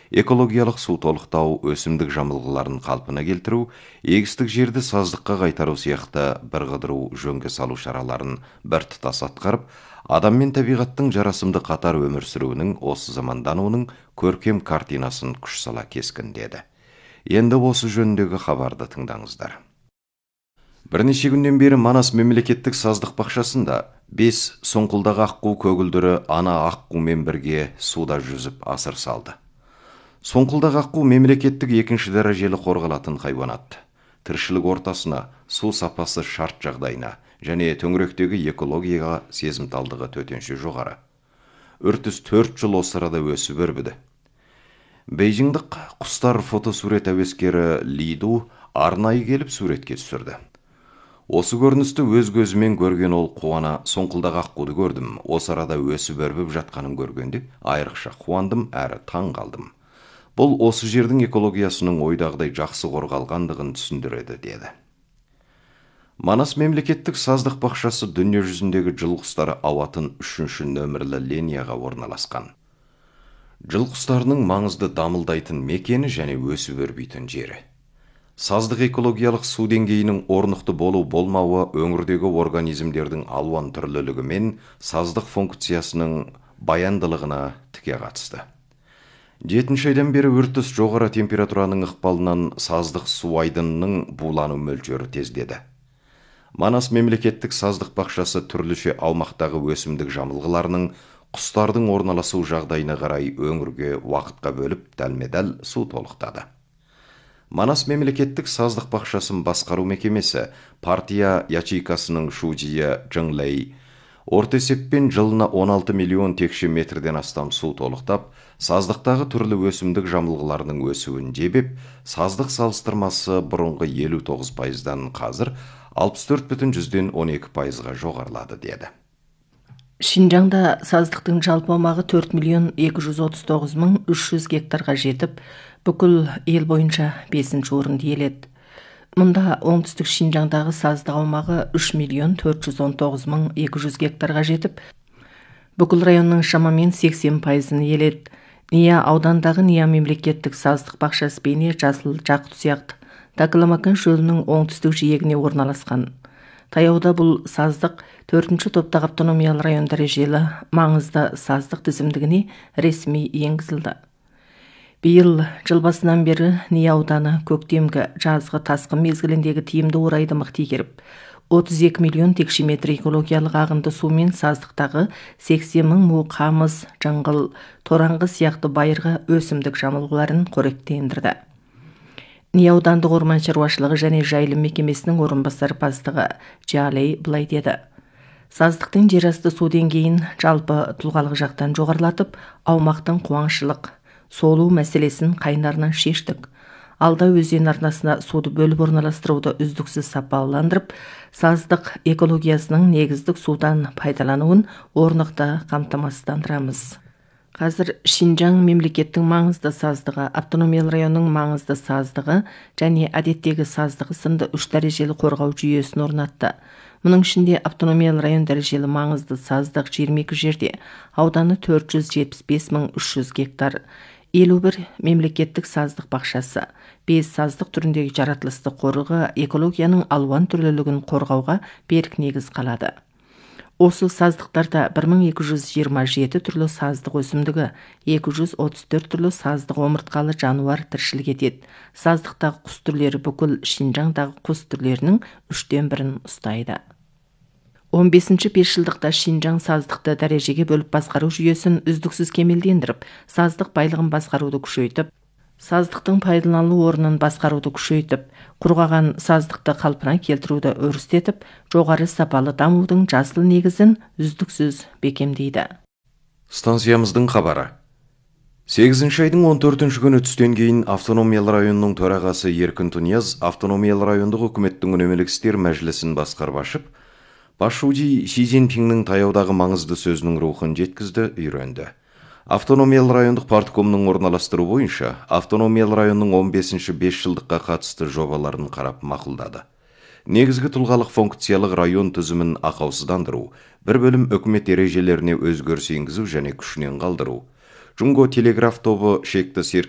экологиялық су толықтау, өсімдік жамылғыларын қалпына келтіру, егістік жерді саздыққа қайтару сияқты бірқыдыру жөнге салу шараларын біртұтас атқарып, адам мен табиғаттың жарасымды қатар өмір сүруінің осы замандануының көркем картинасын күш сала кескіндеді. Енді осы жөніндегі хабарды тыңдаңыздар. Бірнеше күннен бері Манас мемлекеттік саздық бақшасында 5 сұңқылдағы аққу көгілдірі ана аққумен бірге суда жүзіп асыр салды. Сұңқылдағы аққу мемлекеттік екінші дәрежелі қорғалатын хайуанат. Тіршілік ортасына, су сапасы шарт жағдайына және төңіректегі экологияға сезімталдығы төтенше жоғары. Үртіс 4 жыл осы арада өсіп өрбіді. Бейжіңдік құстар фотосурет әуескері Лиду арнайы келіп суретке түсірді. Осы көріністі өз көзімен көрген ол қуана сұңқылдағы аққуды көрдім. Осы арада өсіп өрбіп жатқанын көргенде айрықша қуандым әрі таң қалдым. Бұл осы жердің экологиясының ойдағыдай жақсы қорғалғандығын түсіндіреді, деді. Манас мемлекеттік саздық бақшасы дүние жүзіндегі жыл құстары ауатын 3-ші нөмірлі линияға орналасқан. Жыл құстарының маңызды дамылдайтын мекені және өсіп өрбейтін жері. Саздық экологиялық су деңгейінің орнықты болу-болмауы өңірдегі организмдердің алуан түрлілігі мен саздық функциясының баяндылығына тіке қатысты. 7 айдан бері үртіс жоғары температураның ықпалынан саздық су айдынының булану мөлшері тездеді. Манас мемлекеттік саздық бақшасы түрліше аумақтағы өсімдік жамылғыларының құстардың орналасу жағдайына қарай өңірге уақытқа бөліп дәлме-дәл су толықтады. Манас мемлекеттік саздық бақшасын басқару мекемесі партия ячейкасының шудия Джыңлей орта есеппен жылына 16 миллион текше метрден астам су толықтап, саздықтағы түрлі өсімдік жамылғыларының өсуін жебеп, саздық салыстырмасы бұрынғы 59%-дан қазір 64,12%-ға жоғарылады, деді. Шинжаңда саздықтың жалпы аумағы 4.239.300 гектарға жетіп, бүкіл ел бойынша 5-ші орынды иеледі. Мұнда оңтүстік Шинжаңдағы саздық аумағы 3.419.200 гектарға жетіп, бүкіл районның шамамен 80%-ын иеледі. Ния аудандағы Ния мемлекеттік саздық бақшасы бейне жасыл жақұт сияқты Такаламакан шөлінің оңтүстік жиегіне орналасқан. Таяуда бұл саздық 4-ші топтағы автономиялы район дәрежелі маңызды саздық тізімдігіне ресми енгізілді. Биыл жыл басынан бері Ния ауданы көктемгі жазғы тасқын мезгіліндегі тиімді орайды мықты игеріп, 32 миллион текше метр экологиялық ағынды сумен саздықтағы 80 мың му қамыс, жыңғыл, тораңғы сияқты байырғы өсімдік жамылғыларын қоректендірді. Ния аудандық орман шаруашылығы және жайылым мекемесінің орынбасар бастығы Джалей былай деді. Саздықтың жерасты су деңгейін жалпы тұлғалық жақтан жоғарылатып, аумақтың қуаңшылық, солу мәселесін қайнарынан шештік. Алда өзен арнасына суды бөліп орналастыруды үздіксіз сапаландырып, саздық экологиясының негіздік судан пайдалануын орнықты қамтамасыздандырамыз. Қазір Шинжаң мемлекеттің маңызды саздығы, автономиялы районның маңызды саздығы және әдеттегі саздығы сынды 3 дәрежелі қорғау жүйесін орнатты. Мұның ішінде автономиялы район дәрежелі маңызды саздық 22 жерде, ауданы 475.300 гектар, 51 мемлекеттік саздық бақшасы, 5 саздық түріндегі жаратылысты қорығы экологияның алуан түрлілігін қорғауға берік негіз қалады. Осы саздықтарда 1227 түрлі саздық өсімдігі, 234 түрлі саздық омыртқалы жануар тіршілік етеді. Саздықтағы құс түрлері бүкіл Шинжаңдағы құс түрлерінің 1/3-ін ұстайды. 15-ші 5 жылдықта Шинжаң саздықты дәрежеге бөліп басқару жүйесін үздіксіз кемелдендіріп, саздық байлығын басқаруды күшейтіп, саздықтың пайдаланылу орнын басқаруды күшейтіп, құрғаған саздықты қалпына келтіруді өрістетіп, жоғары сапалы дамудың жасыл негізін үздіксіз бекемдейді. Станциямыздың хабары. 8 айдың 14 күні түстен кейін автономиялы районның төрағасы Еркін Тунияз автономиялы райондық үкіметтің үнемелік істер мәжілісін басқарып ашып, Пашуди Си Цзиньпиннің таяудағы маңызды сөзінің рухын жеткізді, үйренді. Автономиялы райондық парткомның орналастыру бойынша автономиялы районның 15-ші 5 жылдыққа қатысты жобаларын қарап мақұлдады. Негізгі тұлғалық функциялық район тізімін ақаусыздандыру, бір бөлім үкімет ережелеріне өзгеріс енгізу және күшінен қалдыру. Джунго телеграф тобы шекті